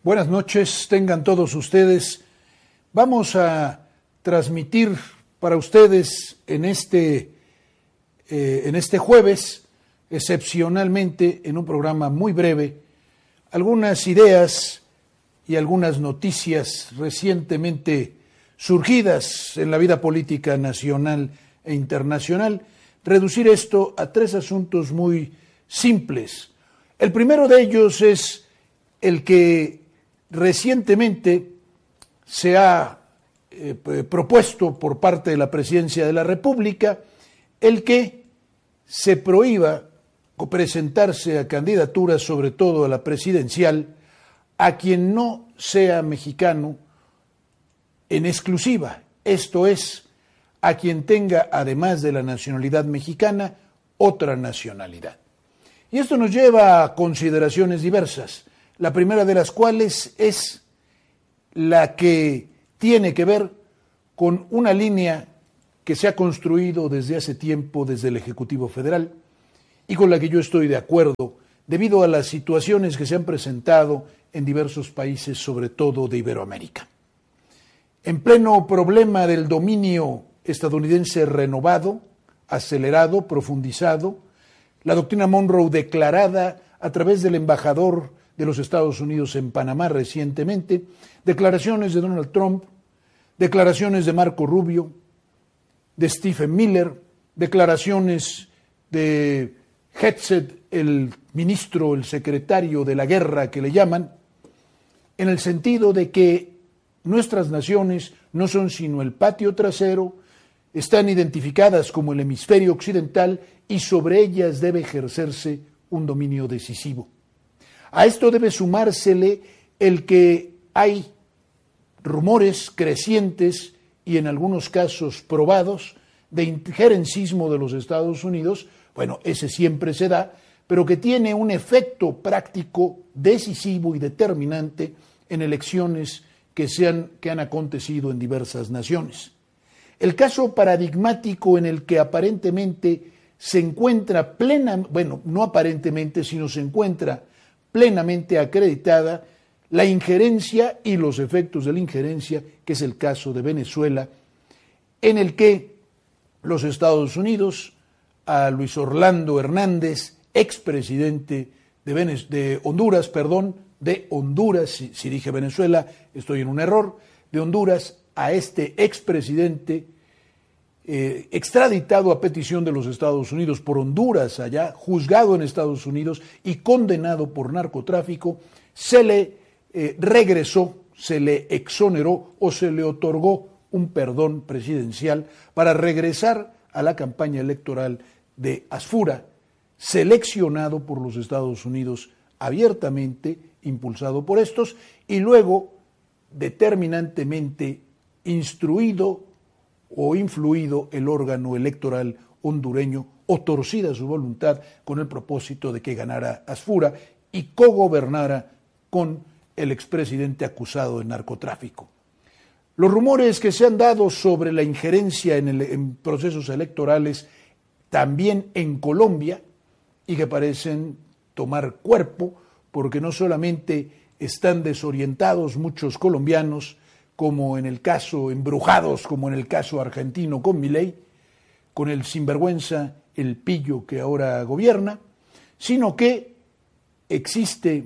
Buenas noches, tengan todos ustedes. Vamos a transmitir para ustedes en este jueves, excepcionalmente en un programa muy breve, algunas ideas y algunas noticias recientemente surgidas en la vida política nacional e internacional. Reducir esto a tres asuntos muy simples. El primero de ellos es el que recientemente se ha propuesto por parte de la Presidencia de la República el que se prohíba presentarse a candidaturas, sobre todo a la presidencial, a quien no sea mexicano en exclusiva, esto es, a quien tenga, además de la nacionalidad mexicana, otra nacionalidad. Y esto nos lleva a consideraciones diversas, la primera de las cuales es la que tiene que ver con una línea que se ha construido desde hace tiempo desde el Ejecutivo Federal y con la que yo estoy de acuerdo debido a las situaciones que se han presentado en diversos países, sobre todo de Iberoamérica. En pleno problema del dominio estadounidense renovado, acelerado, profundizado, la doctrina Monroe declarada a través del embajador de los Estados Unidos en Panamá recientemente, declaraciones de Donald Trump, declaraciones de Marco Rubio, de Stephen Miller, declaraciones de Hegseth, el ministro, el secretario de la guerra que le llaman, en el sentido de que nuestras naciones no son sino el patio trasero, están identificadas como el hemisferio occidental y sobre ellas debe ejercerse un dominio decisivo. A esto debe sumársele el que hay rumores crecientes y en algunos casos probados de injerencismo de los Estados Unidos, bueno, ese siempre se da, pero que tiene un efecto práctico decisivo y determinante en elecciones que han acontecido en diversas naciones. El caso paradigmático en el que aparentemente se encuentra no aparentemente, sino se encuentra plenamente acreditada la injerencia y los efectos de la injerencia, que es el caso de Venezuela, en el que los Estados Unidos, a Luis Orlando Hernández, expresidente de Honduras, si dije Venezuela, estoy en un error, de Honduras, a este expresidente extraditado a petición de los Estados Unidos por Honduras allá, juzgado en Estados Unidos y condenado por narcotráfico, se le regresó, se le exoneró o se le otorgó un perdón presidencial para regresar a la campaña electoral de Asfura, seleccionado por los Estados Unidos abiertamente, impulsado por estos, y luego determinantemente instruido o influido el órgano electoral hondureño o torcida su voluntad con el propósito de que ganara Asfura y cogobernara con el expresidente acusado de narcotráfico. Los rumores que se han dado sobre la injerencia en procesos electorales también en Colombia y que parecen tomar cuerpo porque no solamente están desorientados muchos colombianos, como en el caso, embrujados como en el caso argentino con Milei, con el sinvergüenza, el pillo que ahora gobierna, sino que existen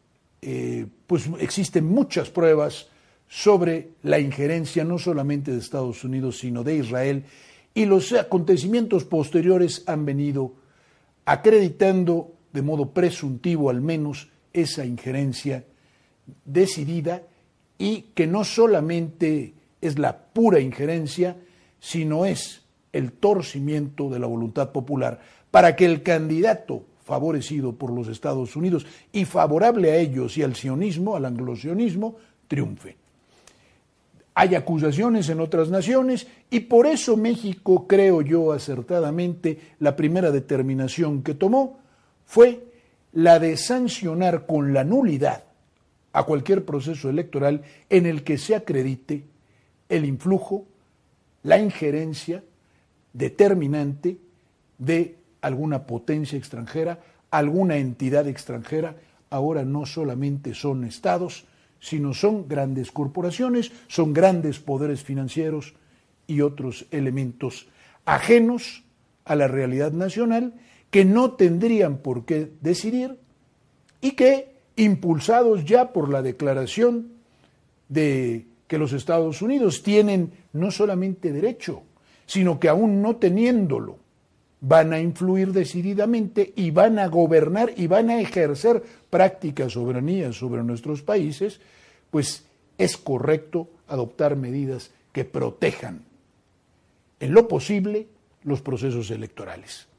muchas pruebas sobre la injerencia no solamente de Estados Unidos, sino de Israel, y los acontecimientos posteriores han venido acreditando de modo presuntivo al menos esa injerencia decidida y que no solamente es la pura injerencia, sino es el torcimiento de la voluntad popular para que el candidato favorecido por los Estados Unidos y favorable a ellos y al sionismo, al anglosionismo, triunfe. Hay acusaciones en otras naciones y por eso México, creo yo acertadamente, la primera determinación que tomó fue la de sancionar con la nulidad a cualquier proceso electoral en el que se acredite el influjo, la injerencia determinante de alguna potencia extranjera, alguna entidad extranjera. Ahora no solamente son estados, sino son grandes corporaciones, son grandes poderes financieros y otros elementos ajenos a la realidad nacional que no tendrían por qué decidir y que, impulsados ya por la declaración de que los Estados Unidos tienen no solamente derecho, sino que aún no teniéndolo, van a influir decididamente y van a gobernar y van a ejercer práctica soberanía sobre nuestros países, pues es correcto adoptar medidas que protejan en lo posible los procesos electorales.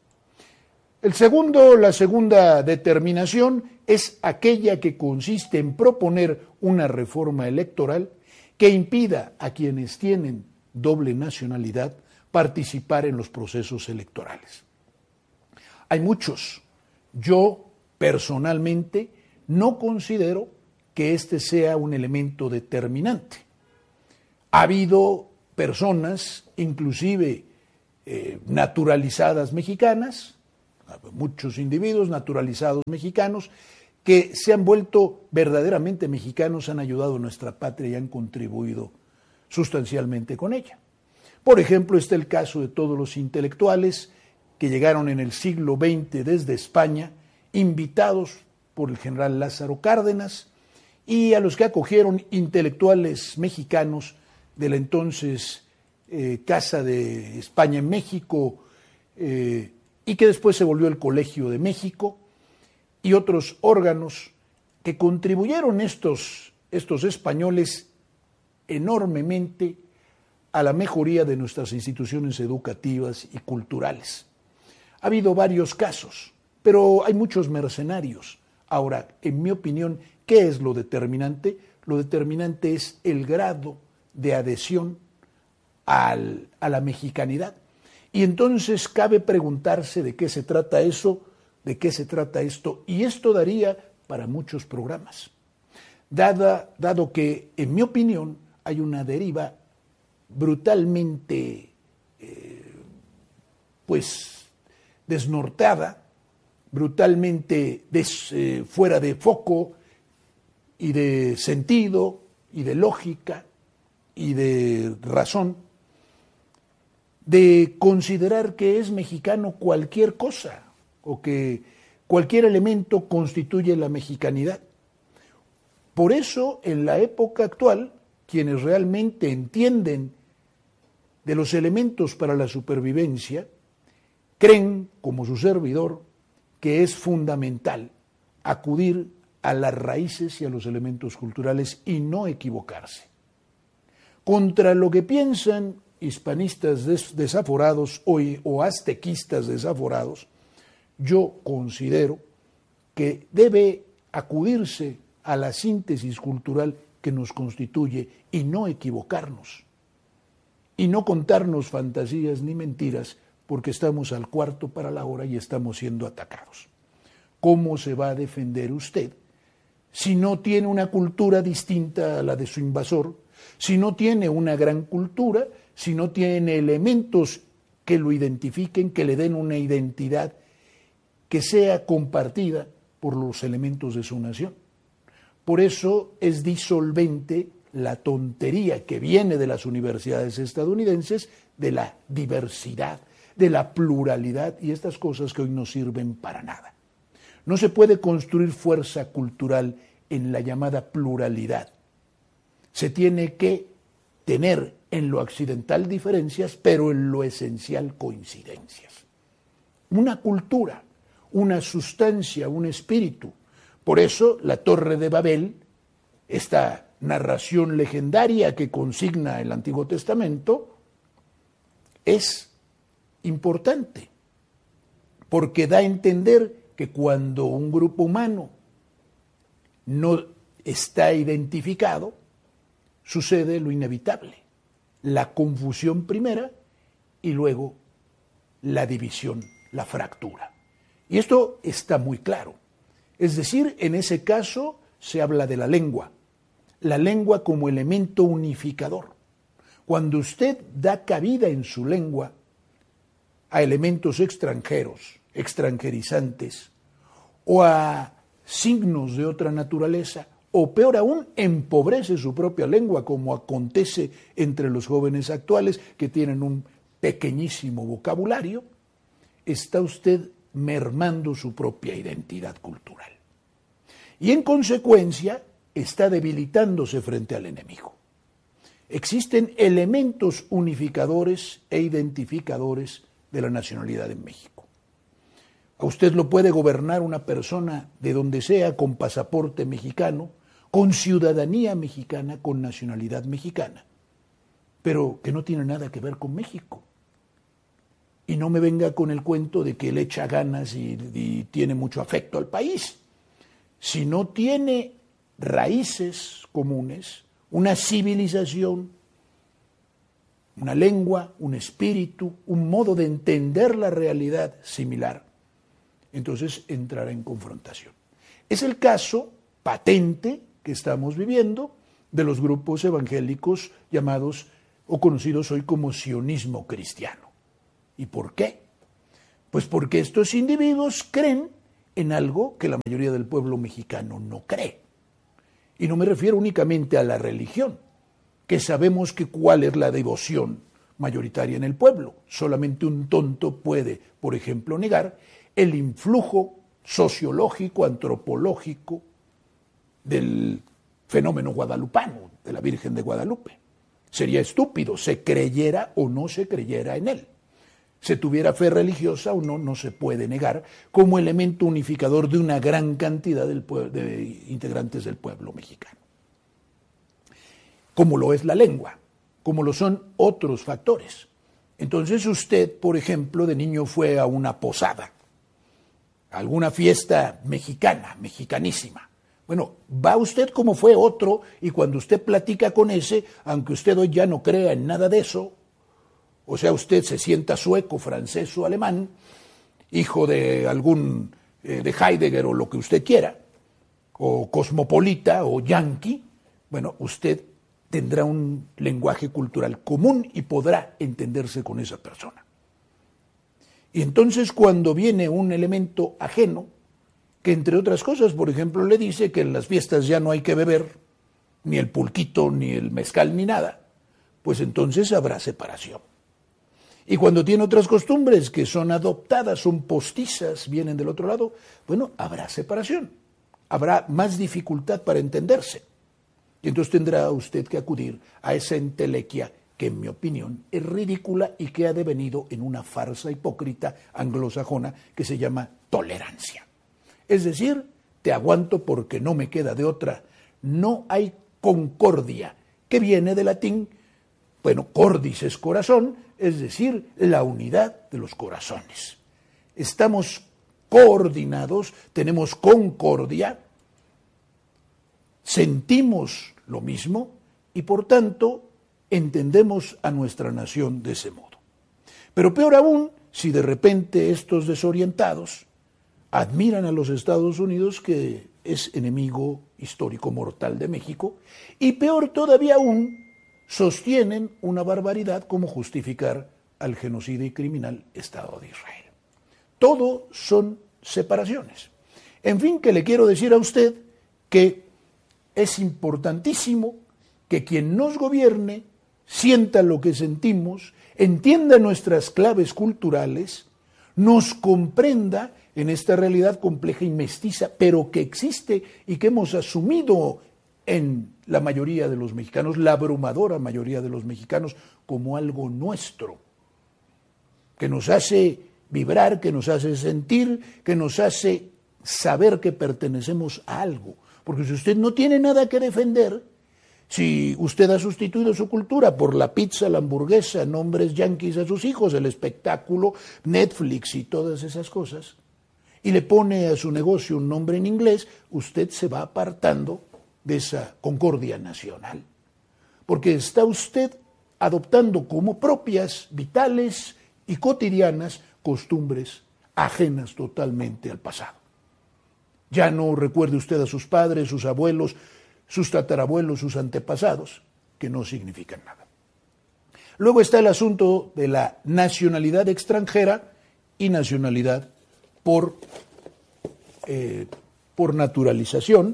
La segunda determinación es aquella que consiste en proponer una reforma electoral que impida a quienes tienen doble nacionalidad participar en los procesos electorales. Hay muchos. Yo personalmente no considero que este sea un elemento determinante. Ha habido personas, inclusive naturalizadas mexicanas, muchos individuos naturalizados mexicanos, que se han vuelto verdaderamente mexicanos, han ayudado a nuestra patria y han contribuido sustancialmente con ella. Por ejemplo, está el caso de todos los intelectuales que llegaron en el siglo XX desde España, invitados por el general Lázaro Cárdenas, y a los que acogieron intelectuales mexicanos de la entonces Casa de España en México, y que después se volvió el Colegio de México, y otros órganos que contribuyeron estos españoles enormemente a la mejoría de nuestras instituciones educativas y culturales. Ha habido varios casos, pero hay muchos mercenarios. Ahora, en mi opinión, ¿qué es lo determinante? Lo determinante es el grado de adhesión a la mexicanidad. Y entonces cabe preguntarse de qué se trata eso, de qué se trata esto, y esto daría para muchos programas. Dado que, en mi opinión, hay una deriva brutalmente desnortada, brutalmente fuera de foco y de sentido y de lógica y de razón, de considerar que es mexicano cualquier cosa o que cualquier elemento constituye la mexicanidad. Por eso, en la época actual, quienes realmente entienden de los elementos para la supervivencia, creen, como su servidor, que es fundamental acudir a las raíces y a los elementos culturales y no equivocarse. Contra lo que piensan hispanistas desaforados o aztequistas desaforados, yo considero que debe acudirse a la síntesis cultural que nos constituye y no equivocarnos, y no contarnos fantasías ni mentiras porque estamos al cuarto para la hora y estamos siendo atacados. ¿Cómo se va a defender usted si no tiene una cultura distinta a la de su invasor, si no tiene una gran cultura, si no tiene elementos que lo identifiquen, que le den una identidad que sea compartida por los elementos de su nación? Por eso es disolvente la tontería que viene de las universidades estadounidenses de la diversidad, de la pluralidad y estas cosas que hoy no sirven para nada. No se puede construir fuerza cultural en la llamada pluralidad. Se tiene que tener en lo accidental diferencias, pero en lo esencial coincidencias. Una cultura, una sustancia, un espíritu. Por eso la Torre de Babel, esta narración legendaria que consigna el Antiguo Testamento, es importante, porque da a entender que cuando un grupo humano no está identificado, sucede lo inevitable, la confusión primera y luego la división, la fractura. Y esto está muy claro. Es decir, en ese caso se habla de la lengua como elemento unificador. Cuando usted da cabida en su lengua a elementos extranjeros, extranjerizantes, o a signos de otra naturaleza, o peor aún, empobrece su propia lengua, como acontece entre los jóvenes actuales que tienen un pequeñísimo vocabulario, está usted mermando su propia identidad cultural. Y en consecuencia, está debilitándose frente al enemigo. Existen elementos unificadores e identificadores de la nacionalidad en México. A usted lo puede gobernar una persona de donde sea, con pasaporte mexicano, con ciudadanía mexicana, con nacionalidad mexicana, pero que no tiene nada que ver con México. Y no me venga con el cuento de que le echa ganas y tiene mucho afecto al país. Si no tiene raíces comunes, una civilización, una lengua, un espíritu, un modo de entender la realidad similar, entonces entrará en confrontación. Es el caso patente que estamos viviendo de los grupos evangélicos llamados o conocidos hoy como sionismo cristiano. ¿Y por qué? Pues porque estos individuos creen en algo que la mayoría del pueblo mexicano no cree. Y no me refiero únicamente a la religión, que sabemos que cuál es la devoción mayoritaria en el pueblo. Solamente un tonto puede, por ejemplo, negar el influjo sociológico, antropológico del fenómeno guadalupano, de la Virgen de Guadalupe. Sería estúpido, se creyera o no se creyera en él. Se tuviera fe religiosa o no, no se puede negar como elemento unificador de una gran cantidad de integrantes del pueblo mexicano. Como lo es la lengua, como lo son otros factores. Entonces usted, por ejemplo, de niño fue a una posada, a alguna fiesta mexicana, mexicanísima. Bueno, va usted como fue otro, y cuando usted platica con ese, aunque usted hoy ya no crea en nada de eso, o sea, usted se sienta sueco, francés o alemán, hijo de algún, de Heidegger o lo que usted quiera, o cosmopolita o yanqui, bueno, usted tendrá un lenguaje cultural común y podrá entenderse con esa persona. Y entonces cuando viene un elemento ajeno, que entre otras cosas, por ejemplo, le dice que en las fiestas ya no hay que beber, ni el pulquito, ni el mezcal, ni nada, pues entonces habrá separación. Y cuando tiene otras costumbres que son adoptadas, son postizas, vienen del otro lado, bueno, habrá separación, habrá más dificultad para entenderse. Y entonces tendrá usted que acudir a esa entelequia que, en mi opinión, es ridícula y que ha devenido en una farsa hipócrita anglosajona que se llama tolerancia. Es decir, te aguanto porque no me queda de otra. No hay concordia, que viene del latín, bueno, cordis es corazón, es decir, la unidad de los corazones. Estamos coordinados, tenemos concordia, sentimos lo mismo y por tanto entendemos a nuestra nación de ese modo. Pero peor aún, si de repente estos desorientados admiran a los Estados Unidos, que es enemigo histórico mortal de México, y peor todavía aún, sostienen una barbaridad como justificar al genocida y criminal Estado de Israel. Todo son separaciones. En fin, que le quiero decir a usted que es importantísimo que quien nos gobierne sienta lo que sentimos, entienda nuestras claves culturales, nos comprenda en esta realidad compleja y mestiza, pero que existe y que hemos asumido en la mayoría de los mexicanos, la abrumadora mayoría de los mexicanos, como algo nuestro, que nos hace vibrar, que nos hace sentir, que nos hace saber que pertenecemos a algo. Porque si usted no tiene nada que defender, si usted ha sustituido su cultura por la pizza, la hamburguesa, nombres yanquis a sus hijos, el espectáculo, Netflix y todas esas cosas, y le pone a su negocio un nombre en inglés, usted se va apartando de esa concordia nacional. Porque está usted adoptando como propias, vitales y cotidianas costumbres ajenas totalmente al pasado. Ya no recuerde usted a sus padres, sus abuelos, sus tatarabuelos, sus antepasados, que no significan nada. Luego está el asunto de la nacionalidad extranjera y nacionalidad por naturalización,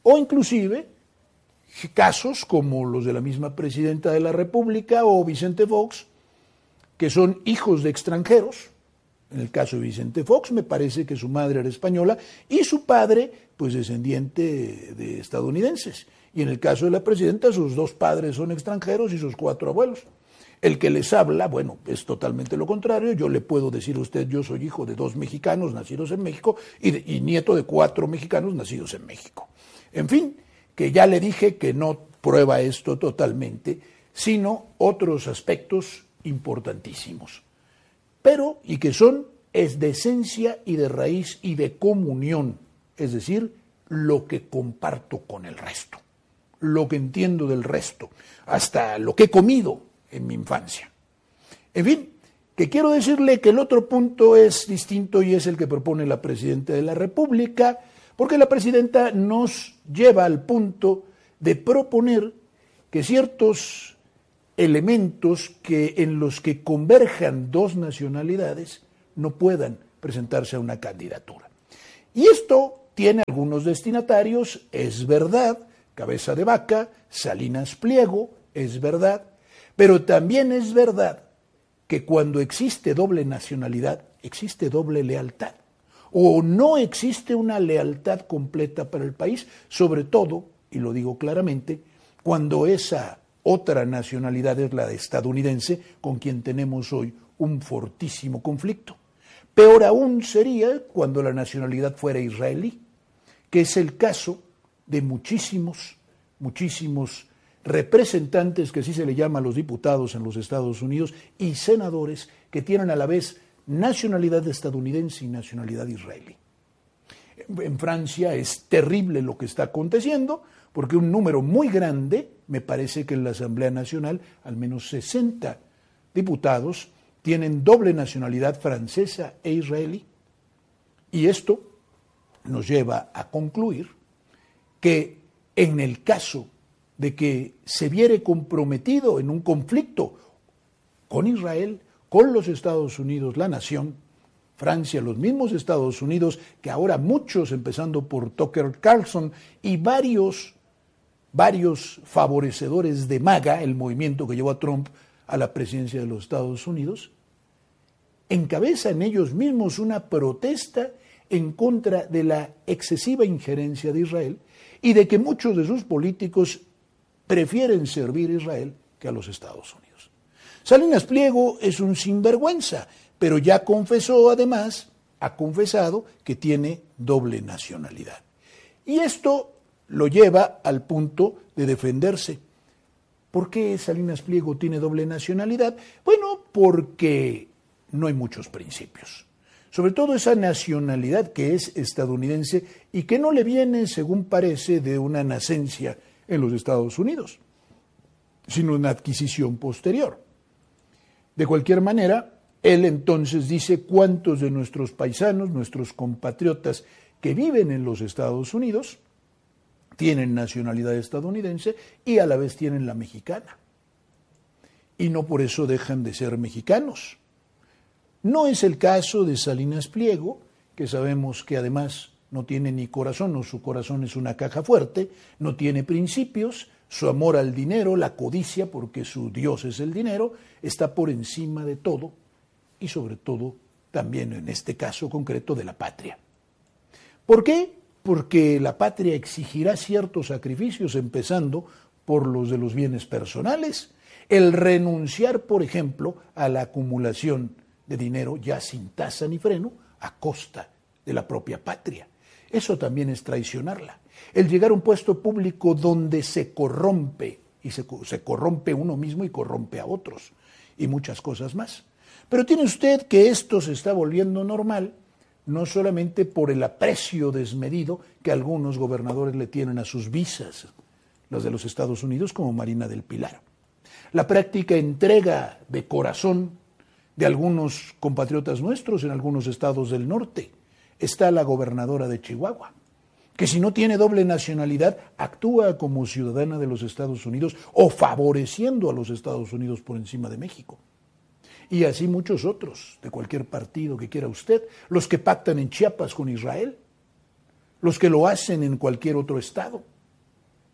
o inclusive casos como los de la misma presidenta de la República o Vicente Fox, que son hijos de extranjeros. En el caso de Vicente Fox, me parece que su madre era española y su padre, pues descendiente de estadounidenses. Y en el caso de la presidenta, sus dos padres son extranjeros y sus 4 abuelos. El que les habla, bueno, es totalmente lo contrario. Yo le puedo decir a usted, yo soy hijo de 2 mexicanos nacidos en México y nieto de 4 mexicanos nacidos en México. En fin, que ya le dije que no prueba esto totalmente, sino otros aspectos importantísimos. Pero, y que es de esencia y de raíz y de comunión, es decir, lo que comparto con el resto, lo que entiendo del resto, hasta lo que he comido en mi infancia. En fin, que quiero decirle que el otro punto es distinto y es el que propone la Presidenta de la República, porque la Presidenta nos lleva al punto de proponer que ciertos elementos en los que converjan 2 nacionalidades no puedan presentarse a una candidatura. Y esto tiene algunos destinatarios, es verdad, Cabeza de Vaca, Salinas Pliego, es verdad, pero también es verdad que cuando existe doble nacionalidad, existe doble lealtad, o no existe una lealtad completa para el país, sobre todo, y lo digo claramente, cuando esa otra nacionalidad es la estadounidense, con quien tenemos hoy un fortísimo conflicto. Peor aún sería cuando la nacionalidad fuera israelí, que es el caso de muchísimos representantes, que así se le llama a los diputados en los Estados Unidos, y senadores que tienen a la vez nacionalidad estadounidense y nacionalidad israelí. En Francia es terrible lo que está aconteciendo, porque un número muy grande, me parece que en la Asamblea Nacional, al menos 60 diputados, tienen doble nacionalidad francesa e israelí. Y esto nos lleva a concluir que en el caso de que se viere comprometido en un conflicto con Israel, con los Estados Unidos, la nación, Francia, los mismos Estados Unidos, que ahora muchos, empezando por Tucker Carlson y varios favorecedores de MAGA, el movimiento que llevó a Trump a la presidencia de los Estados Unidos, encabezan ellos mismos una protesta en contra de la excesiva injerencia de Israel y de que muchos de sus políticos prefieren servir a Israel que a los Estados Unidos. Salinas Pliego es un sinvergüenza, pero ya confesó, además, ha confesado que tiene doble nacionalidad. Y esto lo lleva al punto de defenderse. ¿Por qué Salinas Pliego tiene doble nacionalidad? Bueno, porque no hay muchos principios. Sobre todo esa nacionalidad que es estadounidense y que no le viene, según parece, de una nacencia en los Estados Unidos, sino una adquisición posterior. De cualquier manera, él entonces dice cuántos de nuestros paisanos, nuestros compatriotas que viven en los Estados Unidos, tienen nacionalidad estadounidense y a la vez tienen la mexicana. Y no por eso dejan de ser mexicanos. No es el caso de Salinas Pliego, que sabemos que además no tiene ni corazón, o su corazón es una caja fuerte, no tiene principios, su amor al dinero, la codicia, porque su Dios es el dinero, está por encima de todo y sobre todo también en este caso concreto de la patria. ¿Por qué? Porque la patria exigirá ciertos sacrificios, empezando por los de los bienes personales, el renunciar, por ejemplo, a la acumulación de dinero ya sin tasa ni freno a costa de la propia patria. Eso también es traicionarla. El llegar a un puesto público donde se corrompe, y se corrompe uno mismo y corrompe a otros, y muchas cosas más. Pero tiene usted que esto se está volviendo normal, no solamente por el aprecio desmedido que algunos gobernadores le tienen a sus visas, las de los Estados Unidos, como Marina del Pilar. La práctica entrega de corazón de algunos compatriotas nuestros en algunos estados del norte. Está la gobernadora de Chihuahua, que si no tiene doble nacionalidad, actúa como ciudadana de los Estados Unidos o favoreciendo a los Estados Unidos por encima de México. Y así muchos otros, de cualquier partido que quiera usted, los que pactan en Chiapas con Israel, los que lo hacen en cualquier otro estado.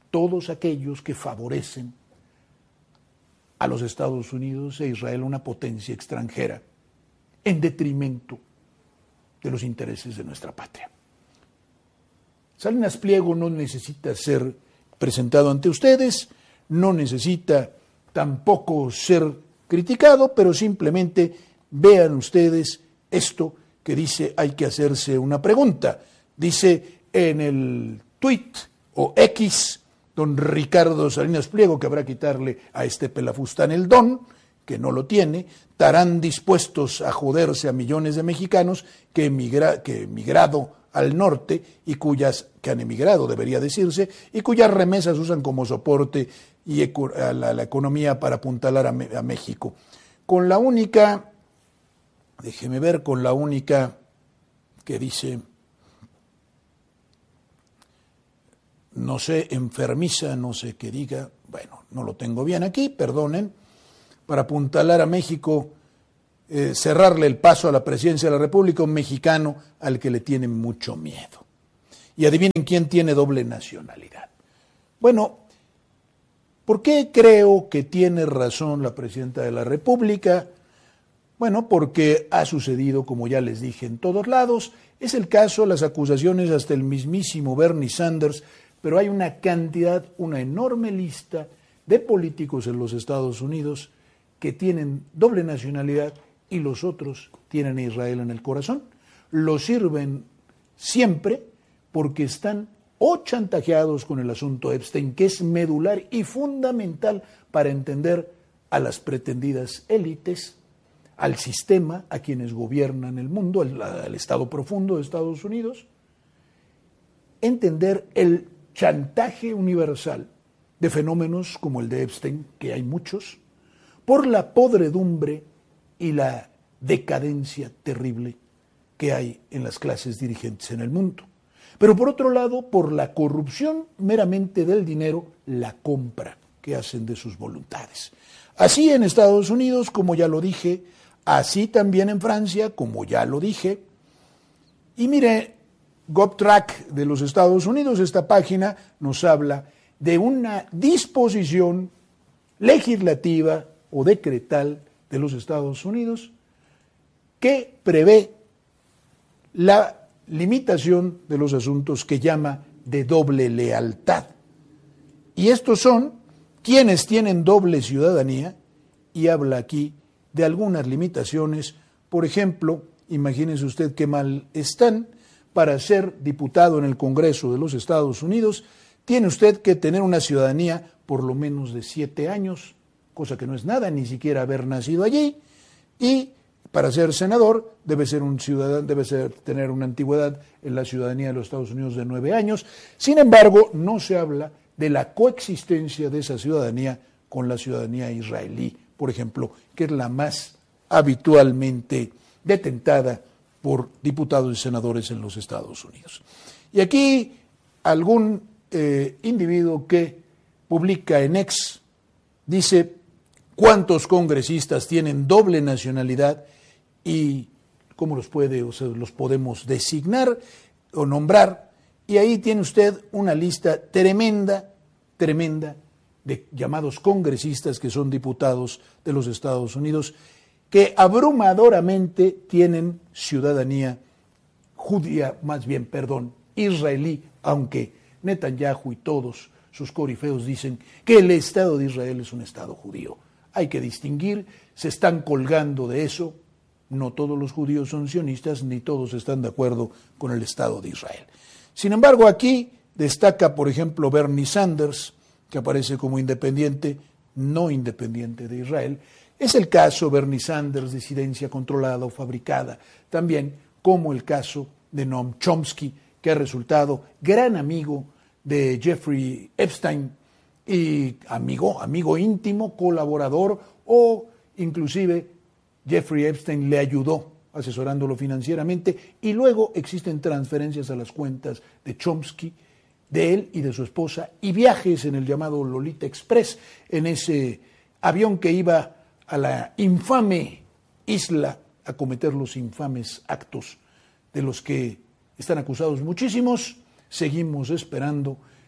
todos aquellos que favorecen a los Estados Unidos e Israel, una potencia extranjera, en detrimento de los intereses de nuestra patria. Salinas Pliego no necesita ser presentado ante ustedes, no necesita tampoco ser criticado, pero simplemente vean ustedes esto que dice: hay que hacerse una pregunta. Dice en el tuit o X, don Ricardo Salinas Pliego, que habrá que quitarle a este pelafustán el don, que no lo tiene, estarán dispuestos a joderse a millones de mexicanos que emigrado al norte y que han emigrado, debería decirse, y cuyas remesas usan como soporte y a la economía para apuntalar a México. Con la única, déjeme ver, con la única que dice, no sé, enfermiza, no sé qué diga, bueno, no lo tengo bien aquí, perdonen, para apuntalar a México, cerrarle el paso a la presidencia de la República, un mexicano al que le tienen mucho miedo. Y adivinen quién tiene doble nacionalidad. Bueno, ¿por qué creo que tiene razón la presidenta de la República? Bueno, porque ha sucedido, como ya les dije, en todos lados. Es el caso, las acusaciones hasta el mismísimo Bernie Sanders, pero hay una cantidad, una enorme lista de políticos en los Estados Unidos que tienen doble nacionalidad y los otros tienen a Israel en el corazón. Lo sirven siempre porque están o chantajeados con el asunto Epstein, que es medular y fundamental para entender a las pretendidas élites, al sistema, a quienes gobiernan el mundo, al Estado profundo de Estados Unidos, entender el chantaje universal de fenómenos como el de Epstein, que hay muchos, por la podredumbre y la decadencia terrible que hay en las clases dirigentes en el mundo. Pero por otro lado, por la corrupción meramente del dinero, la compra que hacen de sus voluntades. Así en Estados Unidos, como ya lo dije, así también en Francia, como ya lo dije. Y mire, GovTrack de los Estados Unidos, esta página nos habla de una disposición legislativa o decretal de los Estados Unidos que prevé la limitación de los asuntos que llama de doble lealtad. Y estos son quienes tienen doble ciudadanía, y habla aquí de algunas limitaciones. Por ejemplo, imagínense usted qué mal están. Para ser diputado en el Congreso de los Estados Unidos, tiene usted que tener una ciudadanía por lo menos de 7 años, cosa que no es nada, ni siquiera haber nacido allí, y para ser senador debe ser un ciudadano, tener una antigüedad en la ciudadanía de los Estados Unidos de 9 años. Sin embargo, no se habla de la coexistencia de esa ciudadanía con la ciudadanía israelí, por ejemplo, que es la más habitualmente detentada por diputados y senadores en los Estados Unidos. Y aquí algún individuo que publica en X dice cuántos congresistas tienen doble nacionalidad y cómo los podemos designar o nombrar. Y ahí tiene usted una lista tremenda de llamados congresistas que son diputados de los Estados Unidos, que abrumadoramente tienen ciudadanía israelí, aunque Netanyahu y todos sus corifeos dicen que el Estado de Israel es un Estado judío. Hay que distinguir, se están colgando de eso. No todos los judíos son sionistas, ni todos están de acuerdo con el Estado de Israel. Sin embargo, aquí destaca, por ejemplo, Bernie Sanders, que aparece como independiente, no independiente de Israel. Es el caso Bernie Sanders, disidencia controlada o fabricada, también como el caso de Noam Chomsky, que ha resultado gran amigo de Jeffrey Epstein y amigo íntimo, colaborador, o inclusive Jeffrey Epstein le ayudó asesorándolo financieramente, y luego existen transferencias a las cuentas de Chomsky, de él y de su esposa, y viajes en el llamado Lolita Express, en ese avión que iba a la infame isla a cometer los infames actos de los que están acusados muchísimos. Seguimos esperando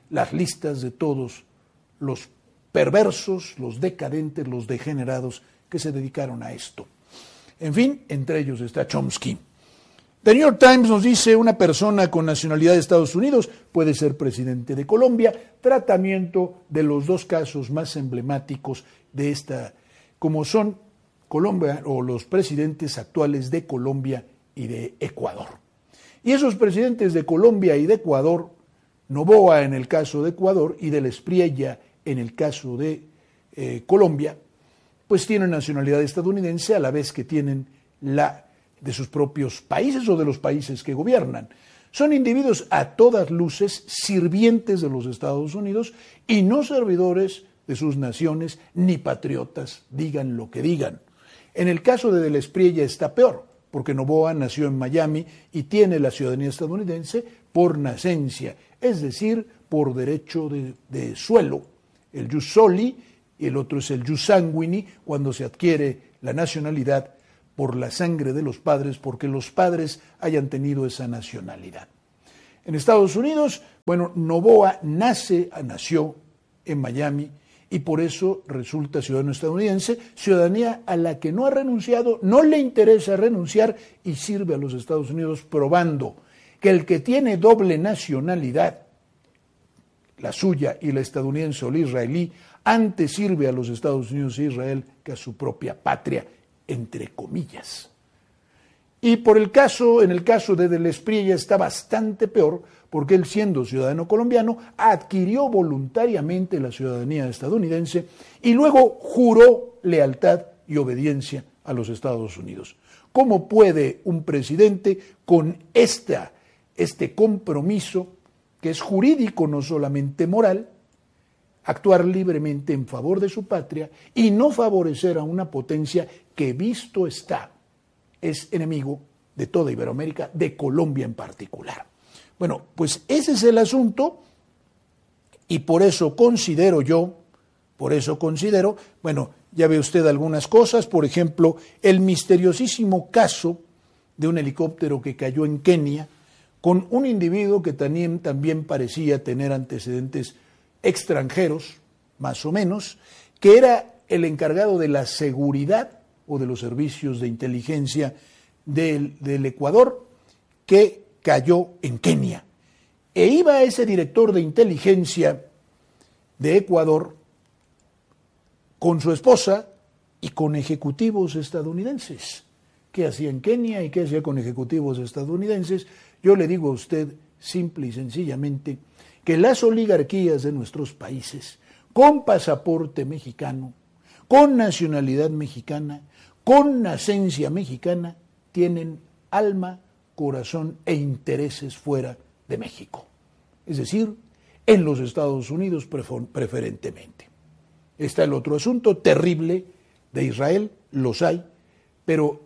las listas de todos los perversos, los decadentes, los degenerados que se dedicaron a esto. En fin, entre ellos está Chomsky. The New York Times nos dice: una persona con nacionalidad de Estados Unidos puede ser presidente de Colombia. Tratamiento de los dos casos más emblemáticos de esta, como son Colombia o los presidentes actuales de Colombia y de Ecuador. Y esos presidentes de Colombia y de Ecuador, Noboa en el caso de Ecuador y del Espriella en el caso de Colombia, pues tienen nacionalidad estadounidense a la vez que tienen la de sus propios países o de los países que gobiernan. Son individuos a todas luces sirvientes de los Estados Unidos y no servidores de sus naciones ni patriotas, digan lo que digan. En el caso de Del Espriella está peor, porque Noboa nació en Miami y tiene la ciudadanía estadounidense por nacencia, es decir, por derecho de suelo, el jus soli, y el otro es el jus sanguini, cuando se adquiere la nacionalidad por la sangre de los padres, porque los padres hayan tenido esa nacionalidad. En Estados Unidos, Noboa nació en Miami y por eso resulta ciudadano estadounidense, ciudadanía a la que no ha renunciado, no le interesa renunciar y sirve a los Estados Unidos, probando que el que tiene doble nacionalidad, la suya y la estadounidense o la israelí, antes sirve a los Estados Unidos e Israel que a su propia patria, entre comillas. Y en el caso de Del Espriella está bastante peor, porque él, siendo ciudadano colombiano, adquirió voluntariamente la ciudadanía estadounidense y luego juró lealtad y obediencia a los Estados Unidos. ¿Cómo puede un presidente con este compromiso, que es jurídico, no solamente moral, actuar libremente en favor de su patria y no favorecer a una potencia que, visto está, es enemigo de toda Iberoamérica, de Colombia en particular? Bueno, pues ese es el asunto y por eso considero, ya ve usted algunas cosas, por ejemplo, el misteriosísimo caso de un helicóptero que cayó en Kenia con un individuo que también parecía tener antecedentes extranjeros, más o menos, que era el encargado de la seguridad o de los servicios de inteligencia del Ecuador, que cayó en Kenia. E iba ese director de inteligencia de Ecuador con su esposa y con ejecutivos estadounidenses. ¿Qué hacía en Kenia y qué hacía con ejecutivos estadounidenses? Yo le digo a usted simple y sencillamente que las oligarquías de nuestros países, con pasaporte mexicano, con nacionalidad mexicana, con nacencia mexicana, tienen alma, corazón e intereses fuera de México. Es decir, en los Estados Unidos preferentemente. Está el otro asunto terrible de Israel, los hay, pero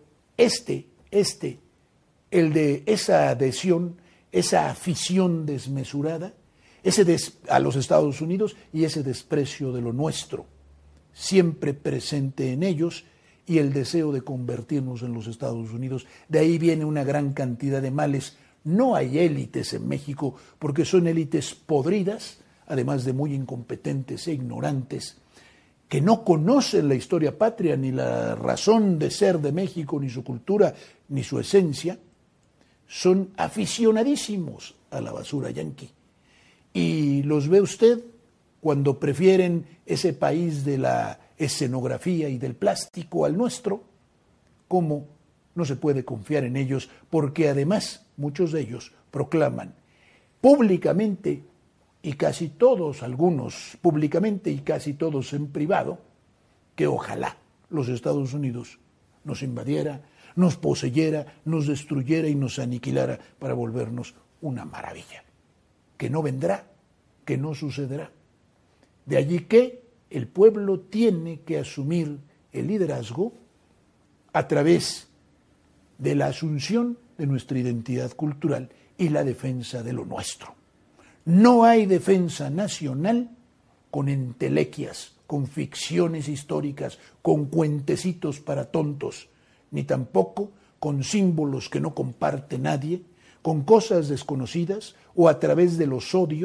el de esa adhesión, esa afición desmesurada, a los Estados Unidos y ese desprecio de lo nuestro, siempre presente en ellos, y el deseo de convertirnos en los Estados Unidos. De ahí viene una gran cantidad de males. No hay élites en México porque son élites podridas, además de muy incompetentes e ignorantes, que no conocen la historia patria, ni la razón de ser de México, ni su cultura, ni su esencia. Son aficionadísimos a la basura yanqui. Y los ve usted cuando prefieren ese país de la escenografía y del plástico al nuestro. ¿Cómo no se puede confiar en ellos? Porque además muchos de ellos proclaman públicamente, y casi todos, algunos públicamente y casi todos en privado, que ojalá los Estados Unidos nos invadiera, nos poseyera, nos destruyera y nos aniquilara para volvernos una maravilla. Que no vendrá, que no sucederá. De allí que el pueblo tiene que asumir el liderazgo a través de la asunción de nuestra identidad cultural y la defensa de lo nuestro. No hay defensa nacional con entelequias, con ficciones históricas, con cuentecitos para tontos, ni tampoco con símbolos que no comparte nadie, con cosas desconocidas o a través de los odios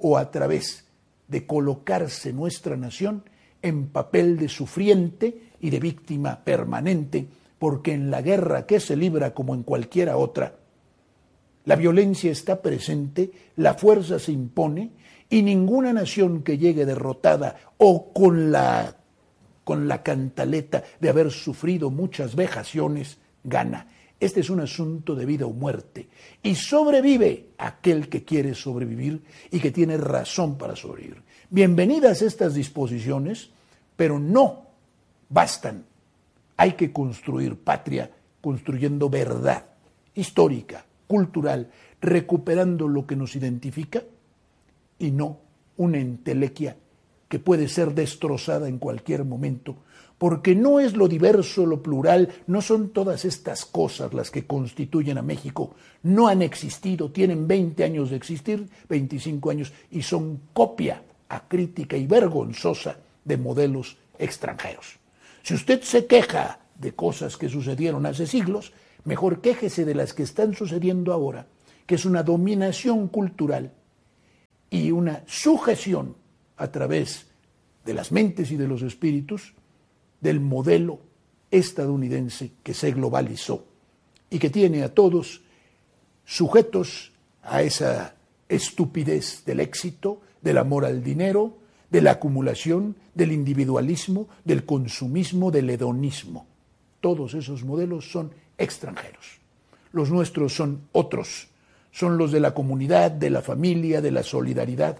o a través de colocarse nuestra nación en papel de sufriente y de víctima permanente, porque en la guerra que se libra como en cualquiera otra, la violencia está presente, la fuerza se impone y ninguna nación que llegue derrotada o con la cantaleta de haber sufrido muchas vejaciones gana. Este es un asunto de vida o muerte y sobrevive aquel que quiere sobrevivir y que tiene razón para sobrevivir. Bienvenidas estas disposiciones, pero no bastan. Hay que construir patria construyendo verdad histórica, cultural, recuperando lo que nos identifica y no una entelequia que puede ser destrozada en cualquier momento, porque no es lo diverso, lo plural, no son todas estas cosas las que constituyen a México, no han existido, tienen 20 años de existir, 25 años, y son copia acrítica y vergonzosa de modelos extranjeros. Si usted se queja de cosas que sucedieron hace siglos, mejor quéjese de las que están sucediendo ahora, que es una dominación cultural y una sujeción a través de las mentes y de los espíritus del modelo estadounidense que se globalizó y que tiene a todos sujetos a esa estupidez del éxito, del amor al dinero, de la acumulación, del individualismo, del consumismo, del hedonismo. Todos esos modelos son extranjeros. Los nuestros son otros, son los de la comunidad, de la familia, de la solidaridad,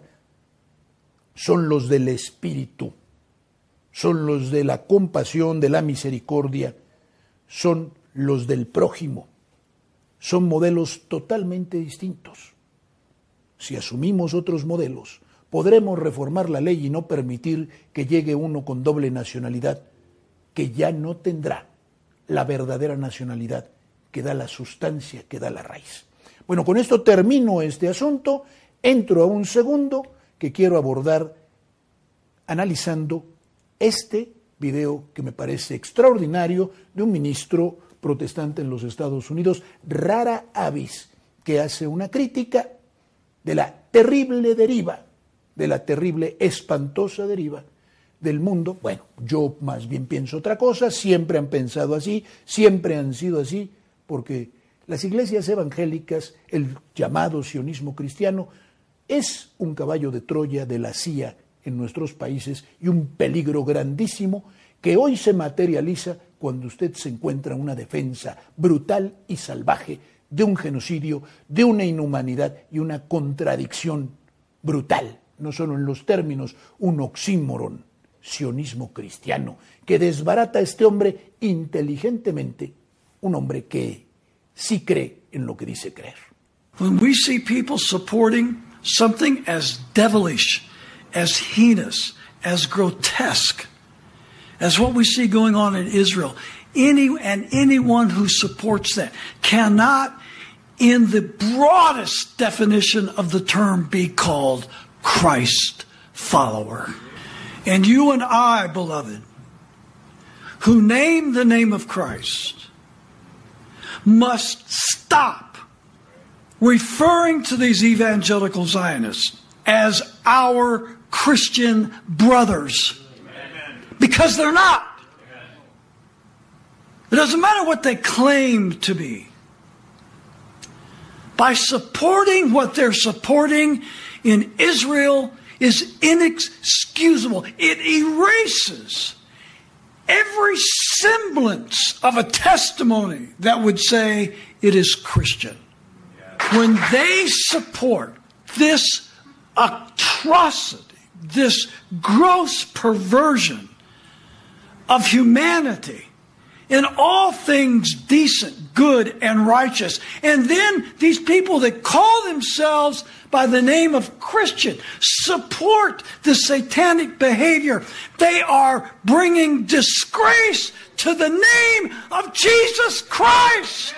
son los del espíritu, son los de la compasión, de la misericordia, son los del prójimo. Son modelos totalmente distintos. Si asumimos otros modelos, podremos reformar la ley y no permitir que llegue uno con doble nacionalidad, que ya no tendrá la verdadera nacionalidad que da la sustancia, que da la raíz. Bueno, con esto termino este asunto, entro a un segundo que quiero abordar analizando este video que me parece extraordinario de un ministro protestante en los Estados Unidos, rara avis, que hace una crítica de la terrible deriva, de la terrible, espantosa deriva del mundo. Bueno, yo más bien pienso otra cosa, siempre han pensado así, siempre han sido así, porque las iglesias evangélicas, el llamado sionismo cristiano, es un caballo de Troya de la CIA en nuestros países y un peligro grandísimo que hoy se materializa cuando usted se encuentra una defensa brutal y salvaje de un genocidio, de una inhumanidad y una contradicción brutal, no solo en los términos, un oxímoron, sionismo cristiano, que desbarata a este hombre inteligentemente, un hombre que sí cree en lo que dice creer. When we see people supporting something as devilish, as heinous, as grotesque, as what we see going on in Israel, anyone who supports that cannot, in the broadest definition of the term, be called Christ follower. And you and I, beloved, who name the name of Christ, must stop referring to these evangelical Zionists as our Christian brothers. Because they're not. It doesn't matter what they claim to be. By supporting what they're supporting in Israel is inexcusable. It erases every semblance of a testimony that would say it is Christian. When they support this atrocity, this gross perversion of humanity in all things decent, good, and righteous. And then these people that call themselves by the name of Christian support the satanic behavior. They are bringing disgrace to the name of Jesus Christ.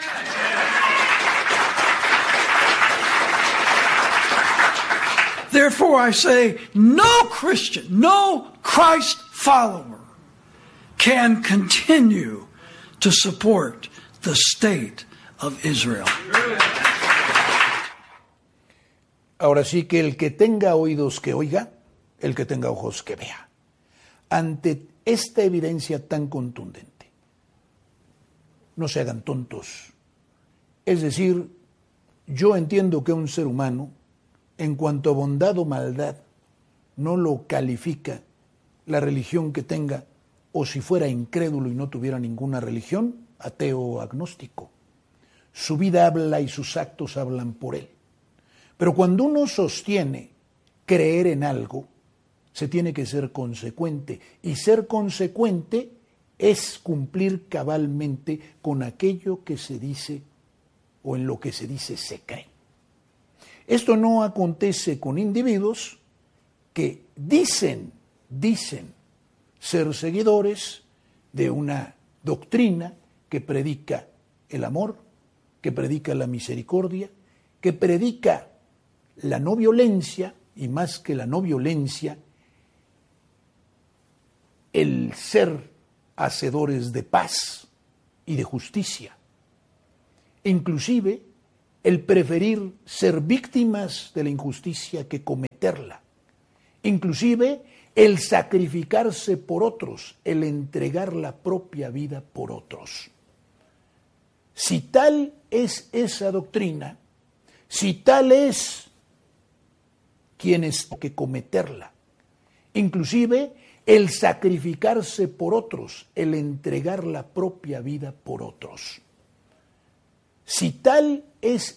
Therefore, I say, no Christian, no Christ follower can continue to support the state of Israel. Ahora sí que el que tenga oídos que oiga, el que tenga ojos que vea. Ante esta evidencia tan contundente, no se hagan tontos. Es decir, yo entiendo que un ser humano, en cuanto a bondad o maldad, no lo califica la religión que tenga, o si fuera incrédulo y no tuviera ninguna religión, ateo o agnóstico. Su vida habla y sus actos hablan por él. Pero cuando uno sostiene creer en algo, se tiene que ser consecuente. Y ser consecuente es cumplir cabalmente con aquello que se dice o en lo que se dice se cree. Esto no acontece con individuos que dicen ser seguidores de una doctrina que predica el amor, que predica la misericordia, que predica la no violencia y más que la no violencia, el ser hacedores de paz y de justicia. Inclusive el preferir ser víctimas de la injusticia que cometerla. Inclusive el sacrificarse por otros, el entregar la propia vida por otros. Si tal es esa doctrina, si tal es quienes que cometerla, inclusive el sacrificarse por otros, el entregar la propia vida por otros. Si tal es